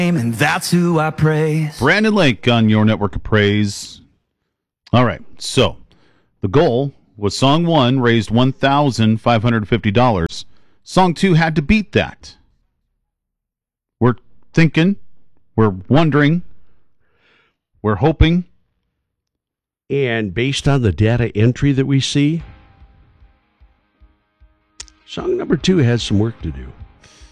And that's who I praise. Brandon Lake on your network of praise. All right, so the goal was song 1 raised $1,550. Song 2 had to beat that. We're thinking, we're wondering, we're hoping. And based on the data entry that we see, song number 2 has some work to do.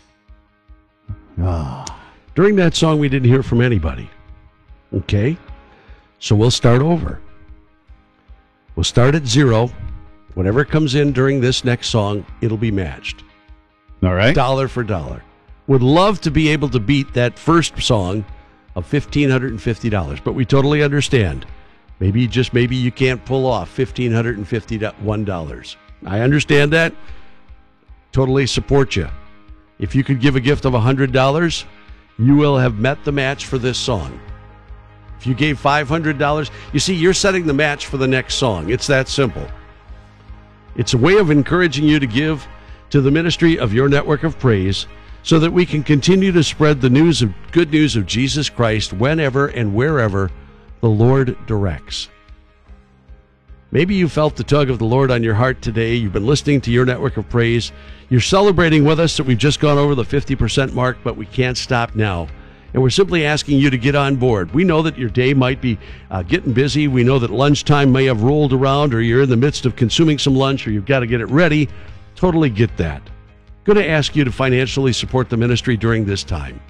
During that song, we didn't hear from anybody. Okay? So we'll start over. We'll start at 0. Whatever comes in during this next song, it'll be matched. All right. Dollar for dollar. Would love to be able to beat that first song of $1,550, but we totally understand. Maybe you can't pull off $1,551. I understand that. Totally support you. If you could give a gift of $100, you will have met the match for this song. If you gave $500, you see, you're setting the match for the next song. It's that simple. It's a way of encouraging you to give to the ministry of your network of praise so that we can continue to spread the good news of Jesus Christ whenever and wherever the Lord directs. Maybe you felt the tug of the Lord on your heart today. You've been listening to your network of praise. You're celebrating with us that we've just gone over the 50% mark, but we can't stop now. And we're simply asking you to get on board. We know that your day might be getting busy. We know that lunchtime may have rolled around, or you're in the midst of consuming some lunch, or you've got to get it ready. Totally get that. Going to ask you to financially support the ministry during this time.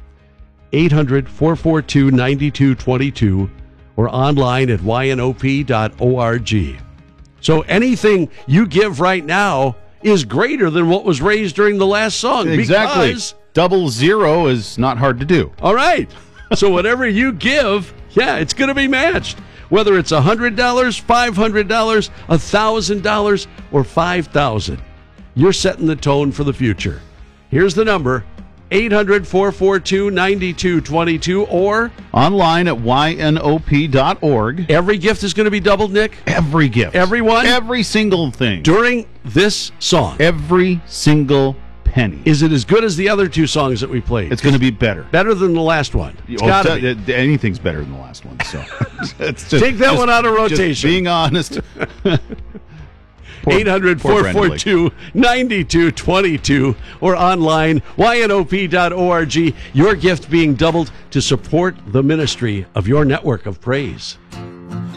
800-442-9222 or online at ynop.org. So anything you give right now is greater than what was raised during the last song. Exactly. Because, double zero is not hard to do. all right. So whatever you give, it's going to be matched. Whether it's $100, $500, $1,000, or $5,000. You're setting the tone for the future. Here's the number, 800-442-9222, or Online at ynop.org. every gift is going to be doubled, Nick? Every gift. Everyone? Every single thing. During this song. Every single penny. Is it as good as the other two songs that we played? It's going to be better. Better than the last one. It's got to be. Anything's better than the last one. So it's just, Take that one out of rotation. Just being honest. 800-442-9222 or online, ynop.org. Your gift being doubled to support the ministry of your network of praise.